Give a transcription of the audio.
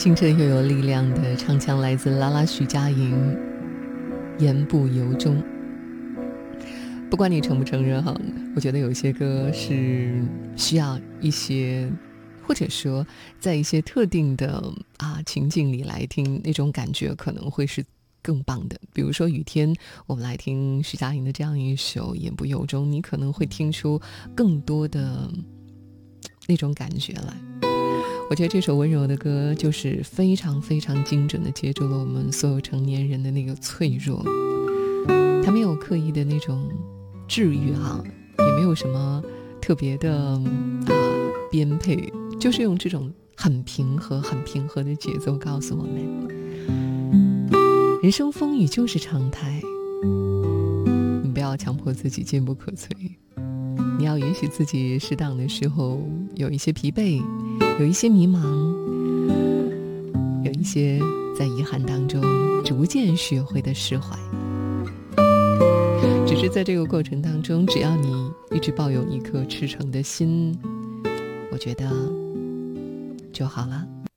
清澈又有力量的唱腔来自拉拉徐佳莹，言不由衷。不管你承不承认哈，我觉得有些歌是需要一些，或者说在一些特定的情境里来听，那种感觉可能会是更棒的。比如说雨天，我们来听徐佳莹的这样一首言不由衷，你可能会听出更多的那种感觉来。我觉得这首温柔的歌就是非常非常精准地接住了我们所有成年人的那个脆弱，它没有刻意的那种治愈也没有什么特别的编配，就是用这种很平和很平和的节奏告诉我们，人生风雨就是常态，你不要强迫自己坚不可摧，你要允许自己适当的时候有一些疲惫，有一些迷茫，有一些在遗憾当中逐渐学会的释怀。只是在这个过程当中，只要你一直抱有一颗赤诚的心，我觉得就好了。